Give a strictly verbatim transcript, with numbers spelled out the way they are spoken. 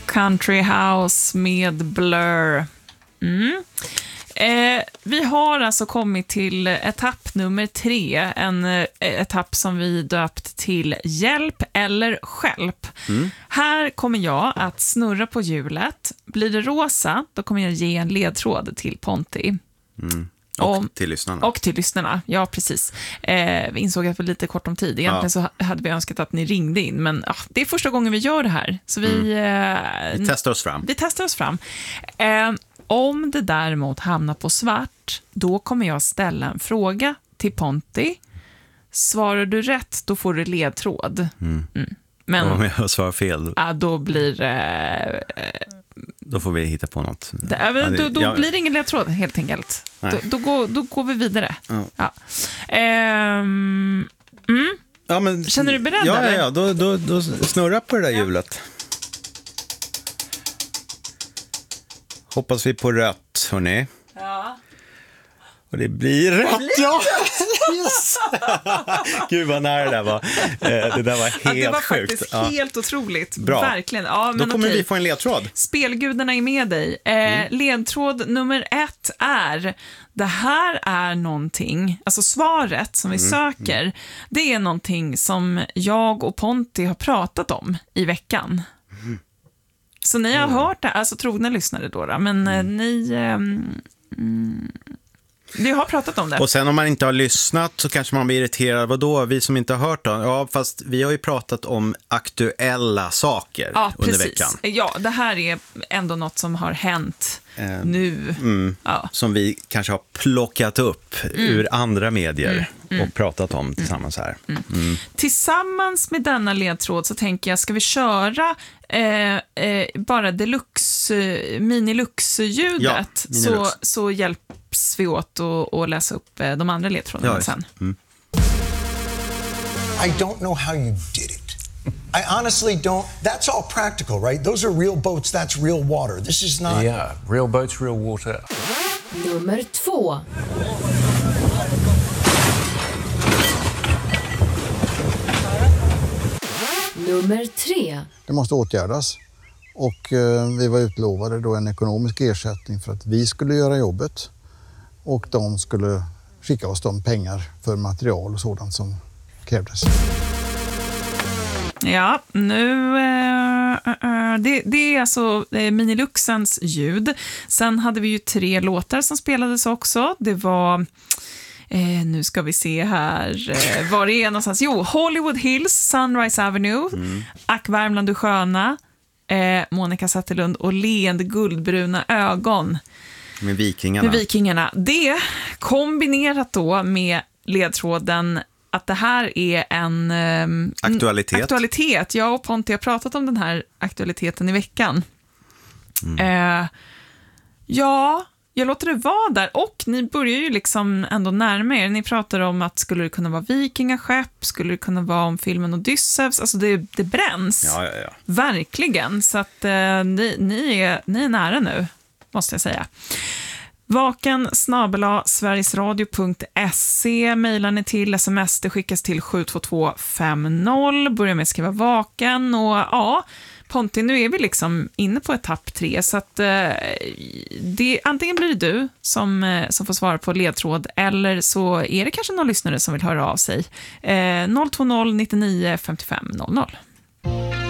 Country House med Blur. Mm. Eh, vi har alltså kommit till etapp nummer tre, en eh, etapp som vi döpt till hjälp eller stjälp. Mm. Här kommer jag att snurra på hjulet. Blir det rosa, då kommer jag ge en ledtråd till Ponti. Mm. Och Om, till lyssnarna. Och till lyssnarna, ja precis. Eh, vi insåg att det var lite kort om tid. Egentligen ja. så hade vi önskat att ni ringde in. Men ah, det är första gången vi gör det här. Så vi, mm. eh, vi testar oss fram. Vi testar oss fram. Eh, om det däremot hamnar på svart, då kommer jag ställa en fråga till Ponti. Svarar du rätt, då får du ledtråd. Mm. Mm. Men om jag svarar fel, ja, då blir det... Eh, då får vi hitta på något. Det, ja, då då jag... blir det ingen ledtråd, helt enkelt. Då, då, går, då går vi vidare. Ja. Ja. Ehm, mm. Ja, men, känner du beredd? Ja, ja, ja. Då, då, då snurra på det där hjulet. Hoppas vi på rött, hörni. Ja. Och det blir rätt, ja! Yes. Gud vad nära det där var. Det där var helt sjukt. Det var sjukt. faktiskt ja. helt otroligt. Bra. Verkligen. Ja, men då kommer okej. vi få en ledtråd. Spelgudarna är med dig. Eh, mm. Ledtråd nummer ett är: det här är någonting, alltså svaret som vi mm. söker, mm. det är någonting som jag och Ponti har pratat om i veckan. Mm. Så ni har mm. hört det, alltså trogna lyssnare då, då men mm. ni... Um, mm, vi har pratat om det. Och sen om man inte har lyssnat så kanske man blir irriterad. Vadå? Vi som inte har hört det. Ja, fast vi har ju pratat om aktuella saker ja, under precis. veckan. Ja, det här är ändå något som har hänt eh, nu. Mm, ja. Som vi kanske har plockat upp mm. ur andra medier mm, mm. och pratat om tillsammans här. Mm. Mm. Tillsammans med denna ledtråd så tänker jag, ska vi köra eh, eh, bara deluxe, eh, minilux-ljudet ja, så, så hjälps vi åt att, att läsa upp eh, de andra ledtrådarna ja, sen. Mm. I don't know how you did it. I honestly don't. That's all practical, right? Those are real boats. That's real water. This is not... Yeah, real boats, real water. Nummer två. Nummer tre. Det måste åtgärdas. Och eh, vi var utlovade då en ekonomisk ersättning för att vi skulle göra jobbet. Och de skulle skicka oss de pengar för material och sådant som krävdes. Ja, nu... Äh, äh, det, det är alltså äh, Miniluxens ljud. Sen hade vi ju tre låtar som spelades också. Det var... Eh, nu ska vi se här eh, var det är någonstans. Jo, Hollywood Hills, Sunrise Avenue, mm. Ack Värmland du sköna, eh, Monica Zetterlund och Leende guldbruna ögon. Med vikingarna. Med vikingarna. Det kombinerat då med ledtråden att det här är en um, aktualitet. aktualitet. Jag och Ponti har pratat om den här aktualiteten i veckan. Mm. Eh, ja, jag låter det vara där. Och ni börjar ju liksom ändå närma er. Ni pratar om att skulle det kunna vara vikingaskepp, skulle det kunna vara om filmen Odysseus. Alltså det, det bränns. Ja, ja, ja. Verkligen. Så att eh, ni, ni, är, ni är nära nu, måste jag säga. Vaken snabel-a sverigesradio punkt se, mejlar ni till, sms det skickas till sju två två fem noll, börja med att skriva vaken och ja, Ponti, nu är vi liksom inne på etapp tre så att eh, det, antingen blir det du som, eh, som får svara på ledtråd eller så är det kanske någon lyssnare som vill höra av sig. Eh, noll två noll nittionio femtiofem noll noll.